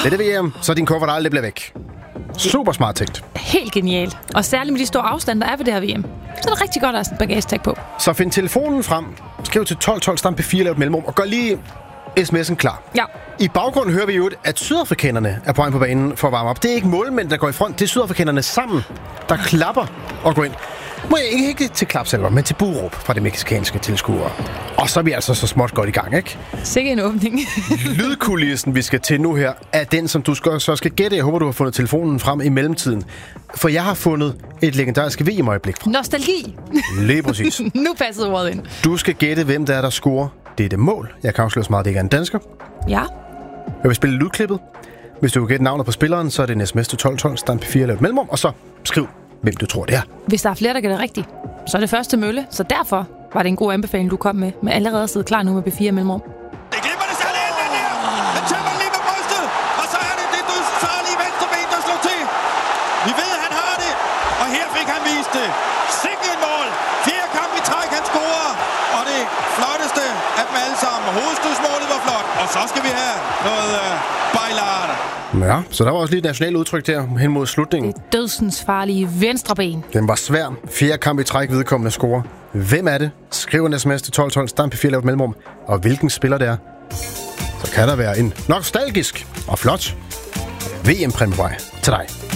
Det er det VM, så din kuffert aldrig bliver væk. Super smart tænkt. Helt genialt. Og særligt med de store afstande, der er ved det her VM. Så er det rigtig godt at have sådan en bagagetag på. Så find telefonen frem, skriv til 1212, stamp P4, lav et mellemrum, og gør lige sms'en klar. Ja. I baggrunden hører vi jo, at sydafrikanerne er på vej på banen for at varme op. Det er ikke målmænd, der går i front. Det er sydafrikanerne sammen, der klapper og går ind. Må jeg ikke til klapsalver, men til buråb fra de mexicanske tilskuere. Og så er vi altså så småt godt i gang, ikke? Sikke en åbning. Lydkulissen, vi skal til nu her, er den, som du så skal gætte. Jeg håber, du har fundet telefonen frem i mellemtiden. For jeg har fundet et legendarisk VM-øjeblik fra. Nostalgi. Lige præcis. Nu passede ordet ind. Du skal gætte, hvem der scorer dette mål. Jeg kan afsløre så meget, at det ikke er en dansker. Ja. Jeg vil spille lydklippet. Hvis du vil gætte navnet på spilleren, så er det en sms til 1212, stamp P4, lav et mellemrum, og så skriv, hvem du tror, det er. Hvis der er flere, der gætter rigtigt, så er det første mølle. Så derfor var det en god anbefaling, du kom med allerede at sidde klar nu med B4 mellemrum. Det glipper det særligt ind, den der. Den tømmer lige med brystet. Og så er det dødsensfarlige venstre ben, der slår til. Vi ved, han har det. Og her fik han vist det. Sikke et mål. 4 kampe i træk, han scorer. Og det flotteste af dem alle sammen. Hovedstødsmålet var flot. Og så skal vi have noget bejlart. Ja, så der var også lige et nationalt udtryk der hen mod slutningen. Det dødsensfarlige venstre ben. Den var svær. 4 kampe i træk, vedkommende scorer. Hvem er det? Skriv en sms til 1212, stamp P4, lav et mellemrum. Og hvilken spiller det er? Så kan der være en nostalgisk og flot VM-præmie til dig.